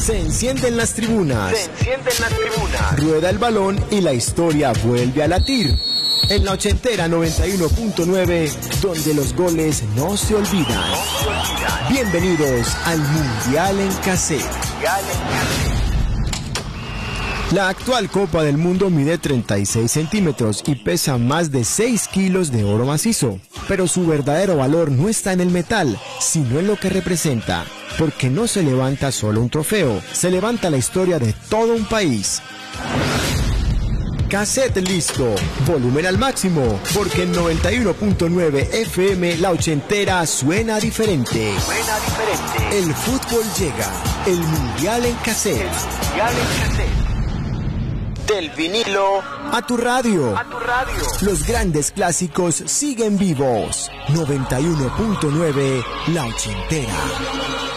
Se encienden las tribunas. Rueda el balón y la historia vuelve a latir. En la ochentera 91.9, donde los goles no se olvidan. Bienvenidos al Mundial en Cassette. La actual Copa del Mundo mide 36 centímetros y pesa más de 6 kilos de oro macizo. Pero su verdadero valor no está en el metal, sino en lo que representa. Porque no se levanta solo un trofeo, se levanta la historia de todo un país. Cassette listo, volumen al máximo, porque en 91.9 FM la ochentera suena diferente. El fútbol llega, el Mundial en Cassette. Del vinilo a tu radio. Los grandes clásicos siguen vivos. 91.9 La Ochentera.